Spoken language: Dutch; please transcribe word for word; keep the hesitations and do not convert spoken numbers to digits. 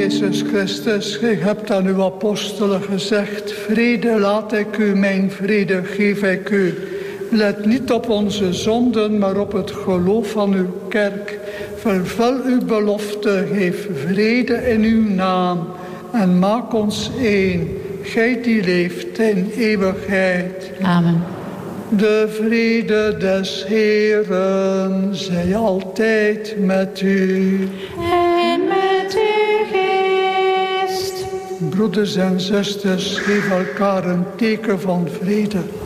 Jezus Christus, gij hebt aan uw apostelen gezegd, vrede laat ik u, mijn vrede geef ik u. Let niet op onze zonden, maar op het geloof van uw kerk. Vervul uw belofte, geef vrede in uw naam en maak ons één, gij die leeft in eeuwigheid. Amen. De vrede des Heeren zij altijd met u. En met uw geest. Broeders en zusters, geef elkaar een teken van vrede.